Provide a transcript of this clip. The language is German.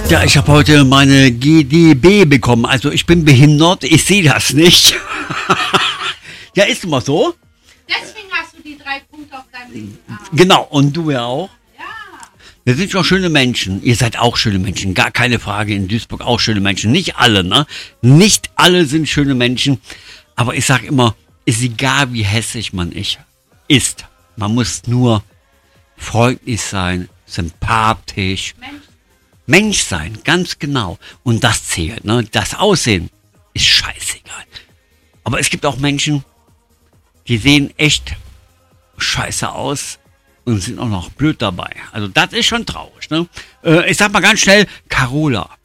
Ja, ich habe heute meine GdB bekommen. Also ich bin behindert, ich sehe das nicht. Ja, ist immer so. Deswegen hast du die 3 Punkte auf deinem linken Arm. Genau, und du ja auch. Ja. Wir sind schon schöne Menschen. Ihr seid auch schöne Menschen, gar keine Frage. In Duisburg auch schöne Menschen. Nicht alle, ne? Nicht alle sind schöne Menschen. Aber ich sag immer, ist egal, wie hässlich man ist. Man muss nur freundlich sein, sympathisch. Mensch sein, ganz genau. Und das zählt, ne? Das Aussehen ist scheißegal. Aber es gibt auch Menschen, die sehen echt scheiße aus und sind auch noch blöd dabei. Also das ist schon traurig, ne? Ich sag mal ganz schnell, Carola.